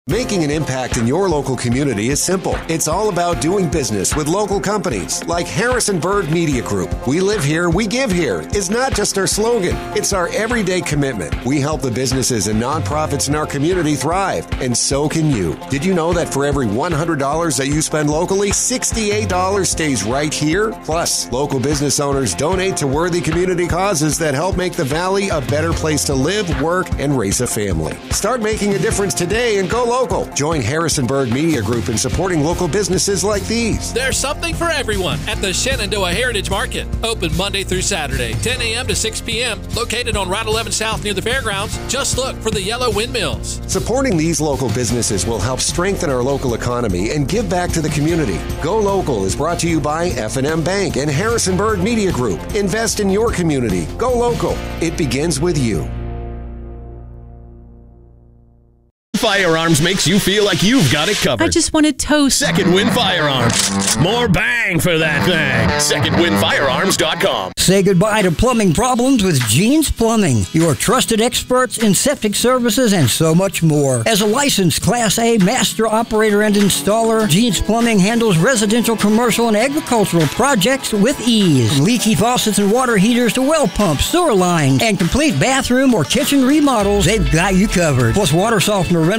Making an impact in your local community is simple. It's all about doing business with local companies like Harrisonburg Media Group. We live here, we give here is not just our slogan. It's our everyday commitment. We help the businesses and nonprofits in our community thrive, and so can you. Did you know that for every $100 that you spend locally, $68 stays right here? Plus, local business owners donate to worthy community causes that help make the Valley a better place to live, work, and raise a family. Start making a difference today and go local. Join Harrisonburg Media Group in supporting local businesses like these. There's something for everyone at the Shenandoah Heritage Market. Open Monday through Saturday, 10 a.m. to 6 p.m. Located on Route 11 South near the fairgrounds. Just look for the yellow windmills. Supporting these local businesses will help strengthen our local economy and give back to the community. Go Local is brought to you by F&M Bank and Harrisonburg Media Group. Invest in your community. Go local. It begins with you. Firearms makes you feel like you've got it covered. I just wanted toast. Second Wind Firearms. More bang for that thing. SecondWindFirearms.com. Say goodbye to plumbing problems with Gene's Plumbing, your trusted experts in septic services and so much more. As a licensed Class A master operator and installer, Gene's Plumbing handles residential, commercial, and agricultural projects with ease. From leaky faucets and water heaters to well pumps, sewer lines, and complete bathroom or kitchen remodels, they've got you covered. Plus water softener rentals